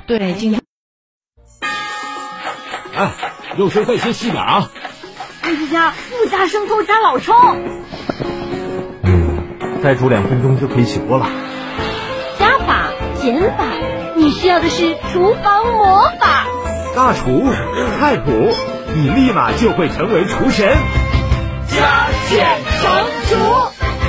对，今天。 哎，有谁再先细点啊？ 魏之家不加生抽加老抽。 再煮2分钟就可以起锅了。 加法减法，你需要的是厨房魔法。 大厨菜谱，你立马就会成为厨神。 加减乘除。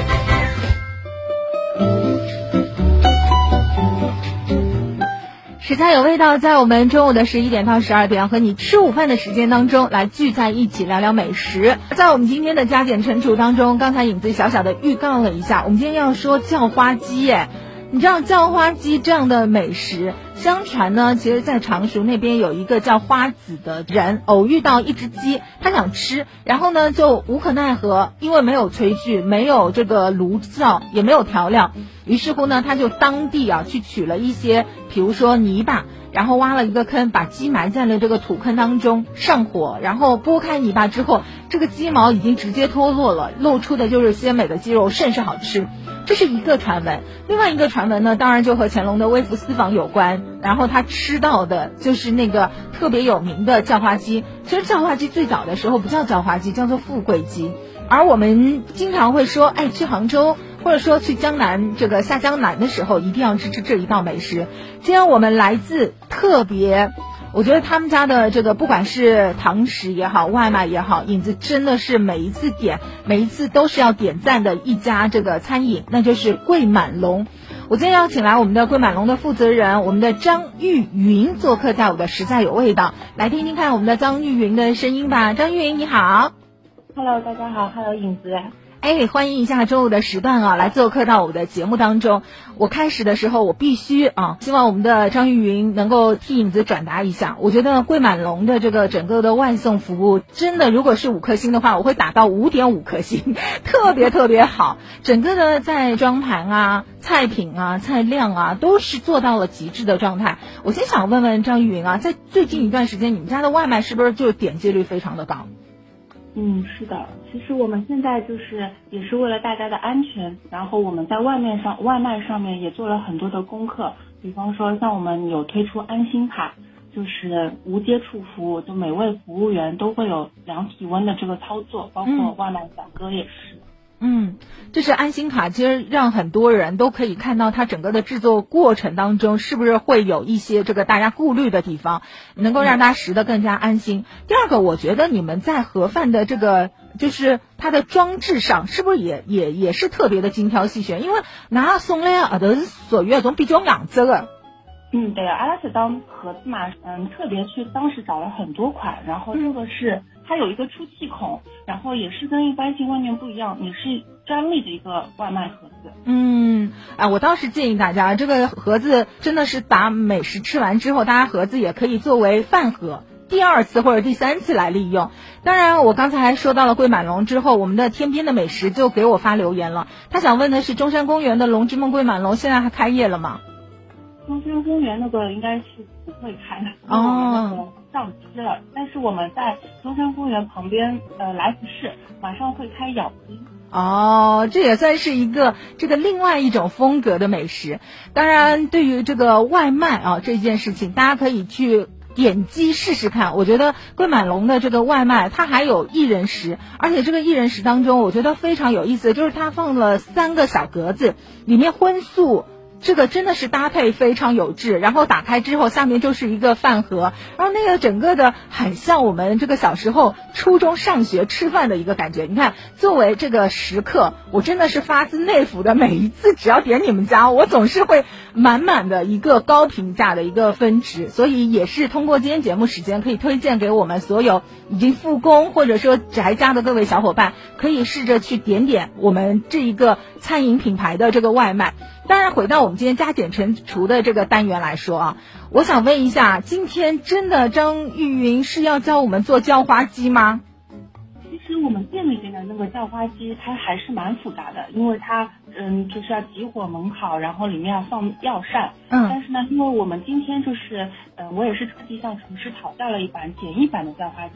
食材有味道，在我们中午的11点到12点，和你吃午饭的时间当中来聚在一起聊聊美食。在我们今天的加减乘除当中，刚才影子小小的预告了一下，我们今天要说叫花鸡耶。你知道叫花鸡这样的美食，相传呢，其实在常熟那边有一个叫花子的人偶遇到一只鸡，他想吃，然后呢就无可奈何，因为没有炊具，没有这个炉灶，也没有调料，于是乎呢他就当地去取了一些比如说泥巴，然后挖了一个坑，把鸡埋在了这个土坑当中，上火，然后拨开泥巴之后，这个鸡毛已经直接脱落了，露出的就是鲜美的鸡肉，甚是好吃。这是一个传闻。另外一个传闻呢，当然就和乾隆的微服私访有关，然后他吃到的就是那个特别有名的叫花鸡。其实叫花鸡最早的时候不叫叫花鸡，叫做富贵鸡。而我们经常会说，去杭州或者说去江南，这个下江南的时候一定要吃这一道美食。今天我们来自特别，我觉得他们家的这个不管是堂食也好，外卖也好，影子真的是每一次都是要点赞的一家这个餐饮，那就是桂满龙。我今天要请来我们的桂满龙的负责人，我们的张玉云做客在我的实在有味道，来听听看我们的张玉云的声音吧。张玉云你好。 Hello， 大家好 ，Hello， 影子。 欢迎一下中午的时段来做客到我的节目当中。我开始的时候我必须希望我们的张玉云能够替影子转达一下。我觉得桂满龙的这个整个的外送服务真的，如果是5颗星的话，我会打到5.5颗星，特别特别好。整个的在装盘菜品菜量都是做到了极致的状态。我先想问问张玉云在最近一段时间，你们家的外卖是不是就点击率非常的高？ 是的，其实我们现在也是为了大家的安全，然后我们在外卖上面也做了很多的功课，比方说像我们有推出安心卡，就是无接触服务，就每位服务员都会有量体温的这个操作，包括外卖小哥也是。 这是安心卡，其实让很多人都可以看到它整个的制作过程当中是不是会有一些这个大家顾虑的地方，能够让大家食得更加安心。第二个，我觉得你们在盒饭的这个就是它的装置上是不是也是特别的精挑细选，因为拿送来都是属于那种比较硬质的。 对啊，阿拉斯当盒子嘛，特别去当时找了很多款，然后这个是它有一个出气孔，然后也是跟一般性外面不一样，也是专利的一个外卖盒子。 我倒是建议大家，这个盒子真的是把美食吃完之后，大家盒子也可以作为饭盒，第2次或者第3次来利用。当然我刚才还说到了桂满龙之后，我们的天边的美食就给我发留言了，他想问的是中山公园的龙之梦桂满龙现在还开业了吗？ 中山公园那个应该是不会开的，因为我们那个上期了，但是我们在中山公园旁边来福士马上会开咬鸡。 这也算是一个这个另外一种风格的美食。当然对于这个外卖这件事情，大家可以去点击试试看。我觉得桂满龙的这个外卖它还有1人食，而且这个1人食当中我觉得非常有意思，就是它放了3个小格子，里面荤素这个真的是搭配非常有致，然后打开之后下面就是一个饭盒，然后那个整个的很像我们这个小时候初中上学吃饭的一个感觉。你看作为这个食客，我真的是发自内腑的，每一次只要点你们家，我总是会满满的一个高评价的一个分值。所以也是通过今天节目时间可以推荐给我们所有已经复工或者说宅家的各位小伙伴，可以试着去点我们这一个餐饮品牌的这个外卖。当然回到我们今天加减乘除的这个单元来说我想问一下，今天真的张玉云是要教我们做叫花鸡吗？ 其实我们店里边的那个叫花鸡它还是蛮复杂的，因为它就是要急火猛烤，然后里面要放药膳。但是呢，因为我们今天我也是特地向厨师讨教了一版简易版的叫花鸡，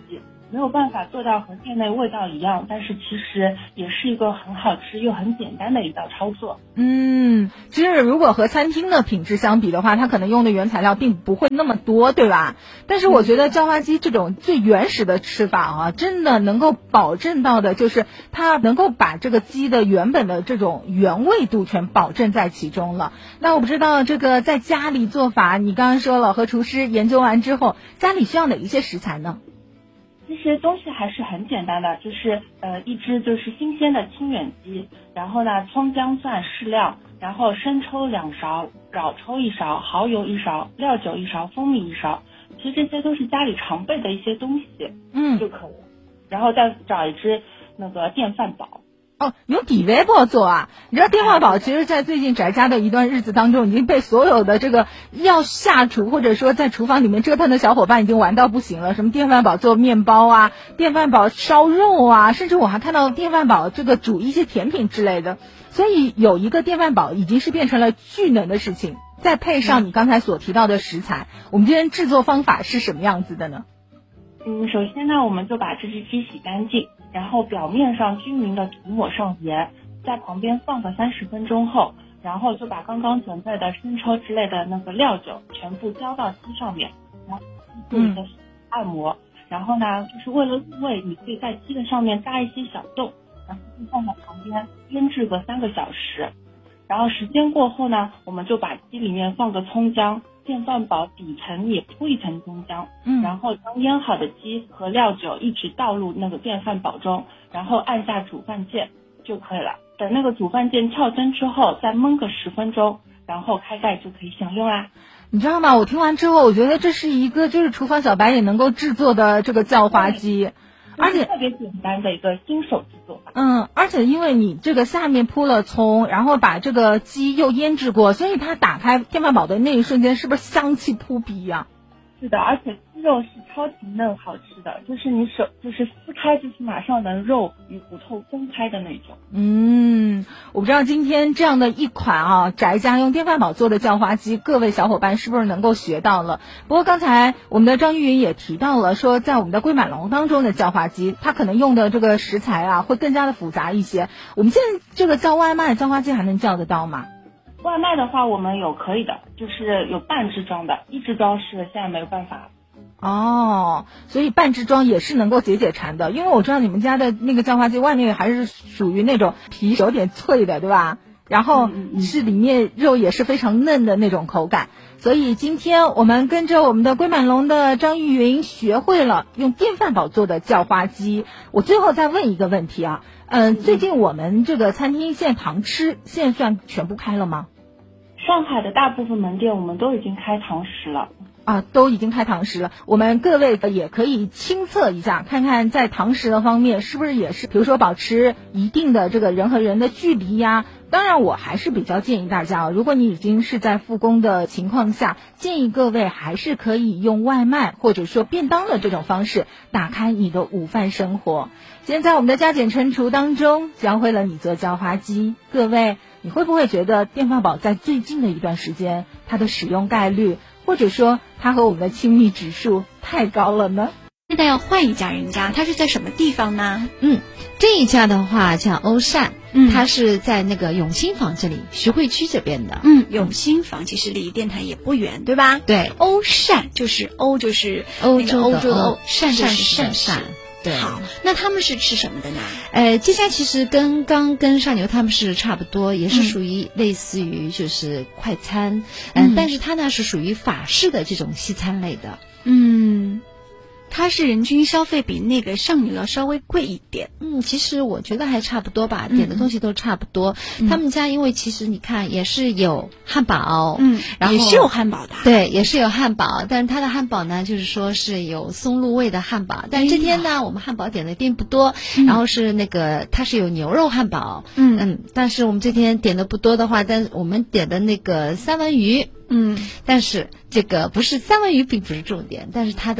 没有办法做到和店内味道一样，但是其实也是一个很好吃又很简单的一道操作。 其实如果和餐厅的品质相比的话，它可能用的原材料并不会那么多，对吧？但是我觉得叫花鸡这种最原始的吃法啊，真的能够保证到的就是它能够把这个鸡的原本的这种原味度全保证在其中了。那我不知道这个在家里做法，你刚刚说了和厨师研究完之后，家里需要哪一些食材呢？ 其实东西还是很简单的，就是一只就是新鲜的清远鸡，然后呢葱姜蒜适量，然后生抽2勺，老抽1勺，蚝油1勺，料酒1勺，蜂蜜1勺。其实这些都是家里常备的一些东西，就可以了。然后再找一只那个电饭煲。 用电饭煲做啊？你知道电饭煲其实在最近宅家的一段日子当中，已经被所有的这个要下厨或者说在厨房里面折腾的小伙伴已经玩到不行了。什么电饭煲做面包啊，电饭煲烧肉啊，甚至我还看到电饭煲这个煮一些甜品之类的。所以有一个电饭煲已经是变成了巨能的事情。再配上你刚才所提到的食材，我们今天制作方法是什么样子的呢？ 首先呢，我们就把这只鸡洗干净，然后表面上均匀的涂抹上盐，在旁边放个30分钟后，然后就把刚刚准备的生抽之类的那个料酒全部浇到鸡上面，然后做一个按摩。然后呢，就是为了入味，你可以在鸡的上面扎一些小洞，然后就放在旁边腌制个3个小时。然后时间过后呢，我们就把鸡里面放个葱姜，电饭煲底层也铺一层葱姜，然后将腌好的鸡和料酒一直倒入那个电饭煲中，然后按下煮饭键就可以了。等那个煮饭键跳灯之后，再焖个10分钟，然后开盖就可以享用啦。 你知道吗？我听完之后，我觉得这是一个就是厨房小白也能够制作的这个叫花鸡。而且特别简单的一个新手制作法。 而且因为你这个下面铺了葱，然后把这个鸡又腌制过，所以它打开电饭煲的那一瞬间，是不是香气扑鼻呀？ 是的，而且鸡肉是超级嫩好吃的，就是你手就是撕开，就是马上能肉与骨头分开的那种。 我不知道今天这样的一款宅家用电饭煲做的叫花鸡，各位小伙伴是不是能够学到了？不过刚才我们的张玉云也提到了，说在我们的龟满笼当中的叫花鸡，它可能用的这个食材啊会更加的复杂一些。我们现在这个叫外卖叫花鸡还能叫得到吗？ 外卖的话我们有可以的，就是有半只装的，1只装是现在没有办法。 所以半只装也是能够解馋的，因为我知道你们家的那个叫花鸡外面还是属于那种皮有点脆的，对吧？然后是里面肉也是非常嫩的那种口感。所以今天我们跟着我们的龟满笼的张玉云学会了用电饭煲做的叫花鸡。我最后再问一个问题啊，最近我们这个餐厅现在堂吃现在算全部开了吗？ 上海的大部分门店我们都已经开堂食了。 都已经开堂食了，我们各位也可以亲测一下，看看在堂食的方面是不是也是比如说保持一定的这个人和人的距离呀。当然我还是比较建议大家，如果你已经是在复工的情况下，建议各位还是可以用外卖或者说便当的这种方式打开你的午饭生活。今天在我们的加减乘除当中教会了你做叫花鸡，各位你会不会觉得电饭煲在最近的一段时间它的使用概率或者说它和我们的亲密指数太高了呢？ 现在要换一家人家，它是在什么地方呢？ 这一家的话叫欧膳，它是在那个永兴坊这里徐汇区这边的。 永兴坊其实离电台也不远，对吧？ 对， 欧膳就是欧就是欧洲的欧，膳就是膳食。对， 好，那他们是吃什么的呢？ 这家其实跟上牛他们是差不多，也是属于类似于就是快餐，但是它呢是属于法式的这种西餐类的。 它是人均消费比那个上牛要稍微贵一点。 其实我觉得还差不多吧，点的东西都差不多。他们家因为其实你看也是有汉堡，然后也是有汉堡的。 对，也是有汉堡，但是它的汉堡呢，就是说是有松露味的汉堡。但是这天呢，我们汉堡点的并不多，然后是那个它是有牛肉汉堡，但是我们这天点的不多的话，但是我们点的那个三文鱼，但是这个不是三文鱼并不是重点，但是它的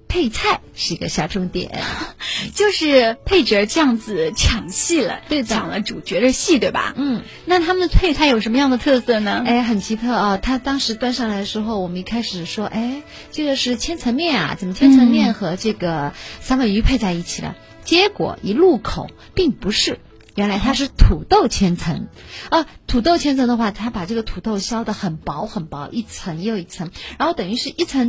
配菜是一个小重点， 就是配角这样子抢戏了， 对的， 抢了主角的戏，对吧？那他们的配菜有什么样的特色呢？ 很奇特啊！他当时端上来的时候，我们一开始说，这个是千层面啊，怎么千层面和这个三文鱼配在一起了？结果一入口，并不是。原来它是土豆千层土豆千层的话，它把这个土豆削得很薄很薄，一层又一层，然后等于是一层